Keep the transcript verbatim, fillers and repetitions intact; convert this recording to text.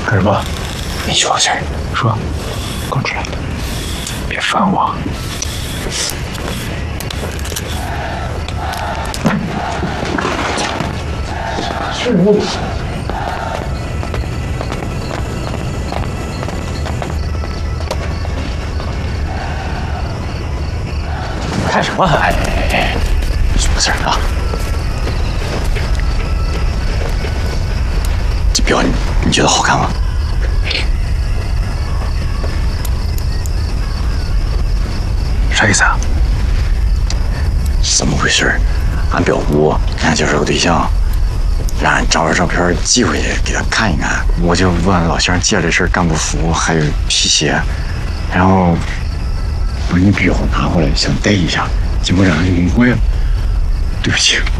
干什么？ 你说个事儿， 说， 滚出来！ 别烦我。是我。 看什么？哎哎哎！说个事儿啊！这表你你觉得好看吗？ 啥意思啊？ 怎么回事？俺表姑俺介绍个对象，让俺照着照片寄回去给他看一看。我就问俺老乡借这事儿干不服，还有皮鞋，然后把你表拿回来想带一下，结果让人给弄坏了。对不起。